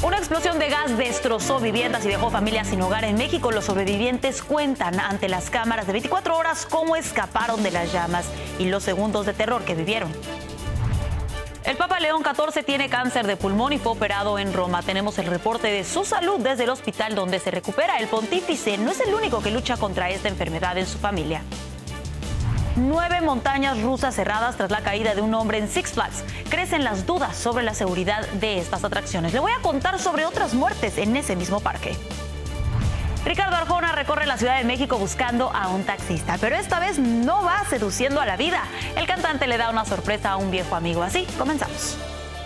Una explosión de gas destrozó viviendas y dejó familias sin hogar en México. Los sobrevivientes cuentan ante las cámaras de 24 horas cómo escaparon de las llamas y los segundos de terror que vivieron. El Papa León XIV tiene cáncer de pulmón y fue operado en Roma. Tenemos el reporte de su salud desde el hospital donde se recupera. El pontífice no es el único que lucha contra esta enfermedad en su familia. 9 montañas rusas cerradas tras la caída de un hombre en Six Flags. Crecen las dudas sobre la seguridad de estas atracciones. Le voy a contar sobre otras muertes en ese mismo parque. Ricardo Arjona recorre la Ciudad de México buscando a un taxista, pero esta vez no va seduciendo a la vida. El cantante le da una sorpresa a un viejo amigo. Así, comenzamos.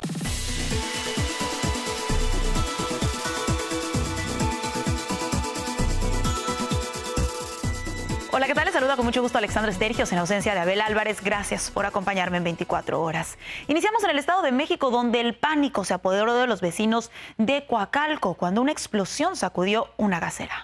Hola, ¿qué tal? Les saluda con mucho gusto Alexandra Estergios en ausencia de Abel Álvarez. Gracias por acompañarme en 24 horas. Iniciamos en el Estado de México, donde el pánico se apoderó de los vecinos de Coacalco cuando una explosión sacudió una gasera.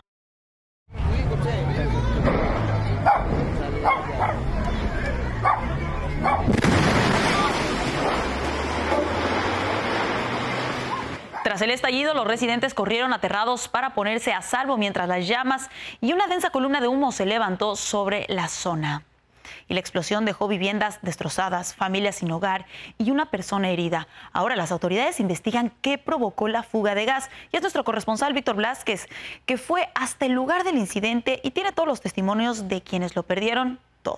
Tras el estallido, los residentes corrieron aterrados para ponerse a salvo mientras las llamas y una densa columna de humo se levantó sobre la zona. Y la explosión dejó viviendas destrozadas, familias sin hogar y una persona herida. Ahora las autoridades investigan qué provocó la fuga de gas. Y es nuestro corresponsal Víctor Blázquez, que fue hasta el lugar del incidente y tiene todos los testimonios de quienes lo perdieron todo.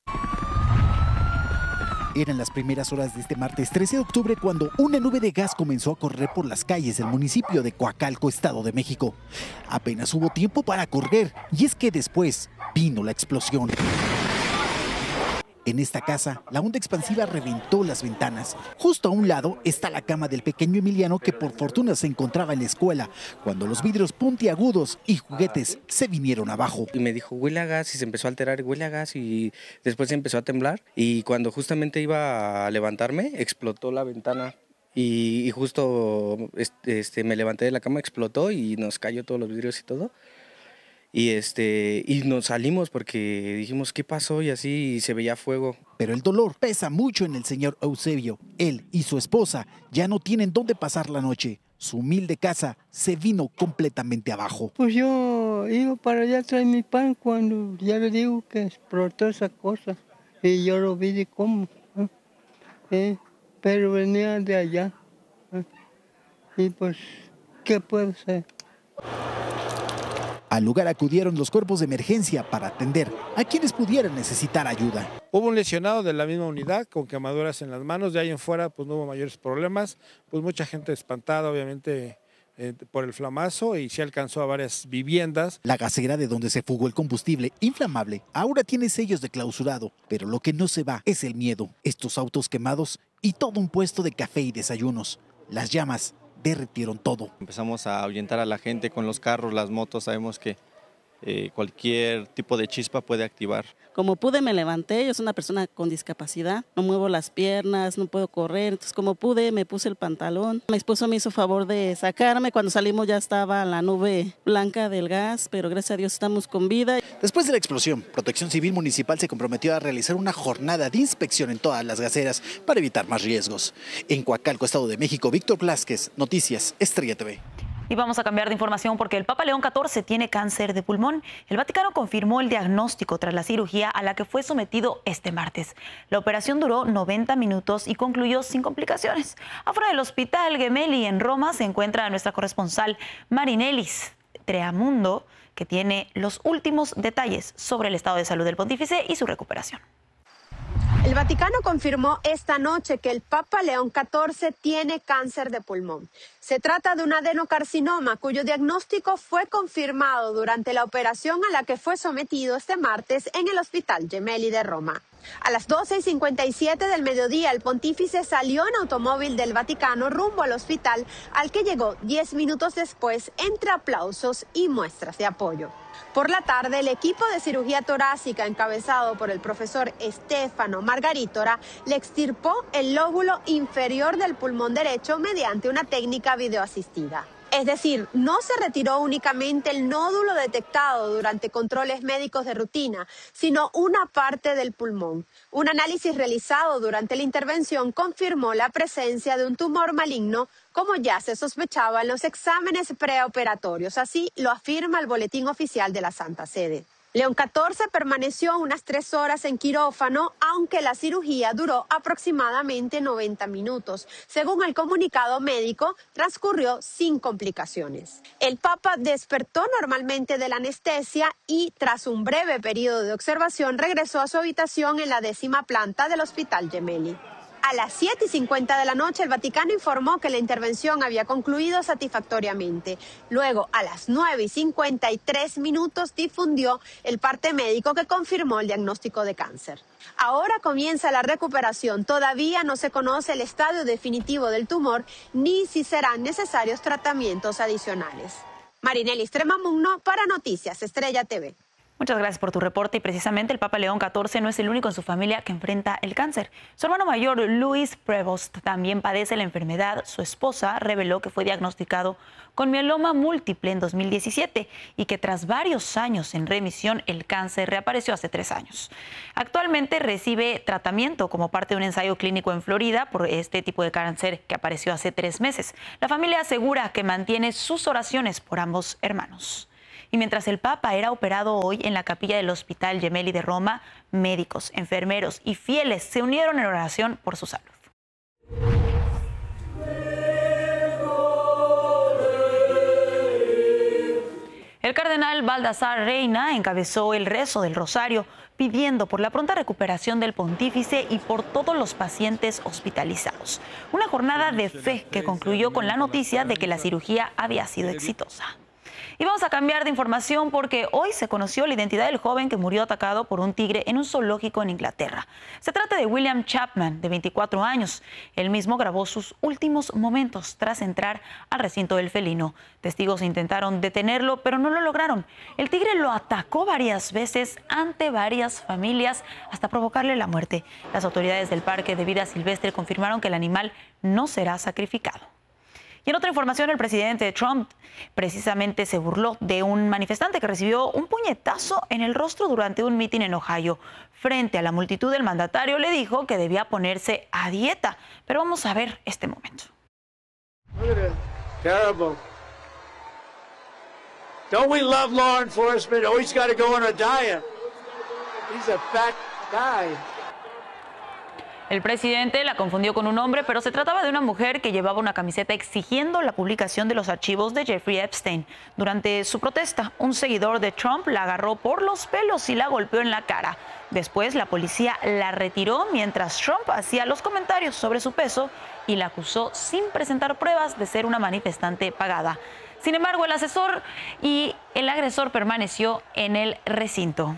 Eran las primeras horas de este martes 13 de octubre cuando una nube de gas comenzó a correr por las calles del municipio de Coacalco, Estado de México. Apenas hubo tiempo para correr y es que después vino la explosión. En esta casa, la onda expansiva reventó las ventanas. Justo a un lado está la cama del pequeño Emiliano que por fortuna se encontraba en la escuela cuando los vidrios puntiagudos y juguetes se vinieron abajo. Y me dijo, huele a gas, y se empezó a alterar, huele a gas, y después se empezó a temblar. Y cuando justamente iba a levantarme, explotó la ventana. Y justo me levanté de la cama, explotó y nos cayó todos los vidrios y todo. Y nos salimos porque dijimos, ¿qué pasó? Y así y se veía fuego. Pero el dolor pesa mucho en el señor Eusebio. Él y su esposa ya no tienen dónde pasar la noche. Su humilde casa se vino completamente abajo. Pues yo iba para allá a traer mi pan cuando ya le digo que explotó esa cosa. Y yo lo vi de cómo. Pero venía de allá. Y pues, ¿qué puedo hacer? Al lugar acudieron los cuerpos de emergencia para atender a quienes pudieran necesitar ayuda. Hubo un lesionado de la misma unidad con quemaduras en las manos, de ahí en fuera pues no hubo mayores problemas, pues mucha gente espantada obviamente por el flamazo y se alcanzó a varias viviendas. La gasera de donde se fugó el combustible inflamable ahora tiene sellos de clausurado, pero lo que no se va es el miedo, estos autos quemados y todo un puesto de café y desayunos. Las llamas derritieron todo. Empezamos a ahuyentar a la gente con los carros, las motos, sabemos que cualquier tipo de chispa puede activar. Como pude me levanté, yo soy una persona con discapacidad, no muevo las piernas, no puedo correr, entonces como pude me puse el pantalón. Mi esposo me hizo favor de sacarme, cuando salimos ya estaba la nube blanca del gas, pero gracias a Dios estamos con vida. Después de la explosión, Protección Civil Municipal se comprometió a realizar una jornada de inspección en todas las gaseras para evitar más riesgos. En Coacalco, Estado de México, Víctor Blázquez, Noticias Estrella TV. Y vamos a cambiar de información porque el Papa León XIV tiene cáncer de pulmón. El Vaticano confirmó el diagnóstico tras la cirugía a la que fue sometido este martes. La operación duró 90 minutos y concluyó sin complicaciones. Afuera del hospital Gemelli en Roma se encuentra nuestra corresponsal Marinelis Treamundo, que tiene los últimos detalles sobre el estado de salud del pontífice y su recuperación. El Vaticano confirmó esta noche que el Papa León XIV tiene cáncer de pulmón. Se trata de un adenocarcinoma cuyo diagnóstico fue confirmado durante la operación a la que fue sometido este martes en el Hospital Gemelli de Roma. A las 12:57 del mediodía, el pontífice salió en automóvil del Vaticano rumbo al hospital, al que llegó 10 minutos después entre aplausos y muestras de apoyo. Por la tarde, el equipo de cirugía torácica encabezado por el profesor Stefano Margaritora le extirpó el lóbulo inferior del pulmón derecho mediante una técnica videoasistida. Es decir, no se retiró únicamente el nódulo detectado durante controles médicos de rutina, sino una parte del pulmón. Un análisis realizado durante la intervención confirmó la presencia de un tumor maligno, como ya se sospechaba en los exámenes preoperatorios. Así lo afirma el boletín oficial de la Santa Sede. León XIV permaneció unas 3 horas en quirófano, aunque la cirugía duró aproximadamente 90 minutos. Según el comunicado médico, transcurrió sin complicaciones. El Papa despertó normalmente de la anestesia y, tras un breve periodo de observación, regresó a su habitación en la 10ª planta del Hospital Gemelli. A las 7:50 de la noche, el Vaticano informó que la intervención había concluido satisfactoriamente. Luego, a las 9:53 difundió el parte médico que confirmó el diagnóstico de cáncer. Ahora comienza la recuperación. Todavía no se conoce el estadio definitivo del tumor ni si serán necesarios tratamientos adicionales. Marinelli Extremamugno para Noticias Estrella TV. Muchas gracias por tu reporte y precisamente el Papa León XIV no es el único en su familia que enfrenta el cáncer. Su hermano mayor, Luis Prevost, también padece la enfermedad. Su esposa reveló que fue diagnosticado con mieloma múltiple en 2017 y que tras varios años en remisión el cáncer reapareció hace 3 años. Actualmente recibe tratamiento como parte de un ensayo clínico en Florida por este tipo de cáncer que apareció hace 3 meses. La familia asegura que mantiene sus oraciones por ambos hermanos. Y mientras el Papa era operado hoy en la capilla del Hospital Gemelli de Roma, médicos, enfermeros y fieles se unieron en oración por su salud. El cardenal Baldassar Reina encabezó el rezo del Rosario, pidiendo por la pronta recuperación del pontífice y por todos los pacientes hospitalizados. Una jornada de fe que concluyó con la noticia de que la cirugía había sido exitosa. Y vamos a cambiar de información porque hoy se conoció la identidad del joven que murió atacado por un tigre en un zoológico en Inglaterra. Se trata de William Chapman, de 24 años. Él mismo grabó sus últimos momentos tras entrar al recinto del felino. Testigos intentaron detenerlo, pero no lo lograron. El tigre lo atacó varias veces ante varias familias hasta provocarle la muerte. Las autoridades del Parque de Vida Silvestre confirmaron que el animal no será sacrificado. Y en otra información, el presidente Trump precisamente se burló de un manifestante que recibió un puñetazo en el rostro durante un mitin en Ohio. Frente a la multitud, el mandatario le dijo que debía ponerse a dieta. Pero vamos a ver este momento. Terrible. Don't we love law enforcement? Always got to go on a diet. He's a fat guy. El presidente la confundió con un hombre, pero se trataba de una mujer que llevaba una camiseta exigiendo la publicación de los archivos de Jeffrey Epstein. Durante su protesta, un seguidor de Trump la agarró por los pelos y la golpeó en la cara. Después, la policía la retiró mientras Trump hacía los comentarios sobre su peso y la acusó sin presentar pruebas de ser una manifestante pagada. Sin embargo, el asesor y el agresor permaneció en el recinto.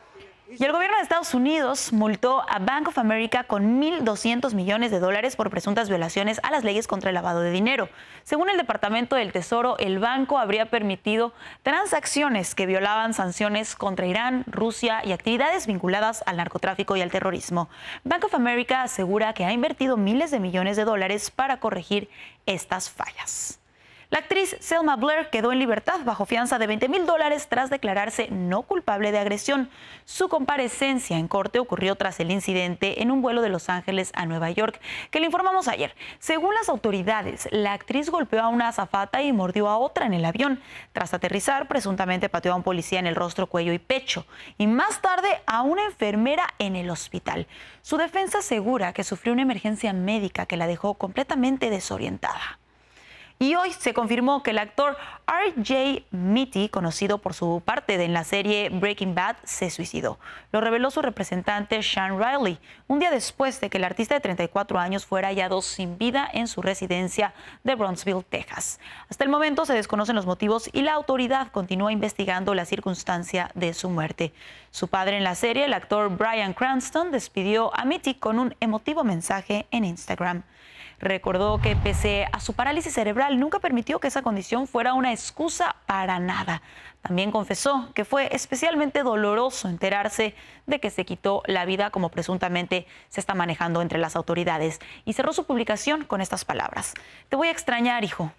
Y el gobierno de Estados Unidos multó a Bank of America con $1.200 millones por presuntas violaciones a las leyes contra el lavado de dinero. Según el Departamento del Tesoro, el banco habría permitido transacciones que violaban sanciones contra Irán, Rusia y actividades vinculadas al narcotráfico y al terrorismo. Bank of America asegura que ha invertido miles de millones de dólares para corregir estas fallas. La actriz Selma Blair quedó en libertad bajo fianza de $20,000 tras declararse no culpable de agresión. Su comparecencia en corte ocurrió tras el incidente en un vuelo de Los Ángeles a Nueva York, que le informamos ayer. Según las autoridades, la actriz golpeó a una azafata y mordió a otra en el avión. Tras aterrizar, presuntamente pateó a un policía en el rostro, cuello y pecho, y más tarde a una enfermera en el hospital. Su defensa asegura que sufrió una emergencia médica que la dejó completamente desorientada. Y hoy se confirmó que el actor R.J. Mitty, conocido por su parte en la serie Breaking Bad, se suicidó. Lo reveló su representante Sean Riley, un día después de que el artista de 34 años fuera hallado sin vida en su residencia de Brownsville, Texas. Hasta el momento se desconocen los motivos y la autoridad continúa investigando la circunstancia de su muerte. Su padre en la serie, el actor Bryan Cranston, despidió a Mitty con un emotivo mensaje en Instagram. Recordó que pese a su parálisis cerebral nunca permitió que esa condición fuera una excusa para nada. También confesó que fue especialmente doloroso enterarse de que se quitó la vida como presuntamente se está manejando entre las autoridades. Y cerró su publicación con estas palabras: "Te voy a extrañar, hijo.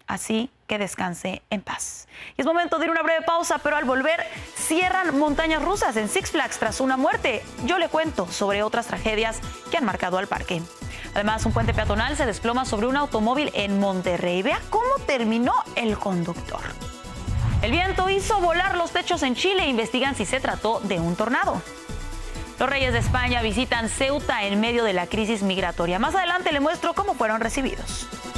Así que descanse en paz. Y es momento de ir a una breve pausa, pero al volver cierran montañas rusas en Six Flags tras una muerte. Yo le cuento sobre otras tragedias que han marcado al parque. Además, un puente peatonal se desploma sobre un automóvil en Monterrey. Vea cómo terminó el conductor. El viento hizo volar los techos en Chile. Investigan si se trató de un tornado. Los reyes de España visitan Ceuta en medio de la crisis migratoria. Más adelante le muestro cómo fueron recibidos.